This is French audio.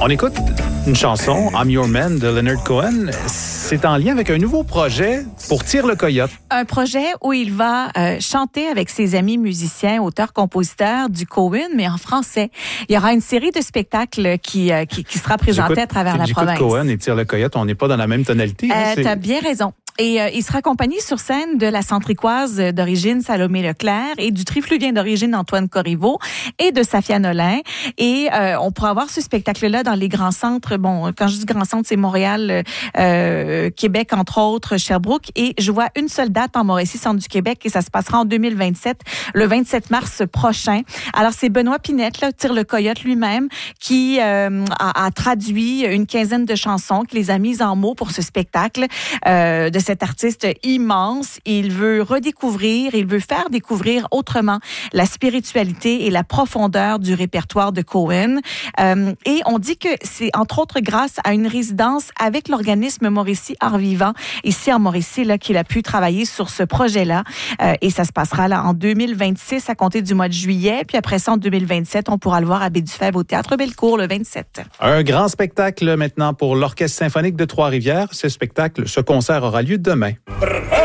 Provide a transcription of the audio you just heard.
On écoute une chanson, I'm Your Man, de Leonard Cohen. C'est en lien avec un nouveau projet pour Tire le Coyote. Un projet où il va chanter avec ses amis musiciens, auteurs-compositeurs du Cohen, mais en français. Il y aura une série de spectacles qui sera présentée à travers la province. J'écoute Cohen et Tire le Coyote, on n'est pas dans la même tonalité. T'as bien raison. Et il sera accompagné sur scène de la centricoise d'origine Salomé Leclerc et du trifluvien d'origine Antoine Corriveau et de Safia Nolin. Et on pourra voir ce spectacle-là dans les grands centres. Bon, quand je dis grands centres, c'est Montréal, Québec, entre autres, Sherbrooke. Et je vois une seule date en Mauricie, centre du Québec, et ça se passera en 2027, le 27 mars prochain. Alors, c'est Benoît Pinette, là, Tire le Coyote lui-même, qui a traduit une quinzaine de chansons, qui les a mises en mots pour ce spectacle de cet artiste immense. Il veut redécouvrir, il veut faire découvrir autrement la spiritualité et la profondeur du répertoire de Cohen. Et on dit que c'est entre autres grâce à une résidence avec l'organisme Mauricie Art Vivant, ici en Mauricie, là, qu'il a pu travailler sur ce projet-là. Et ça se passera là en 2026 à compter du mois de juillet. Puis après ça, en 2027, on pourra le voir à Baie-du-Fèvre au Théâtre Bellecour le 27. Un grand spectacle maintenant pour l'Orchestre symphonique de Trois-Rivières. Ce concert aura lieu demain.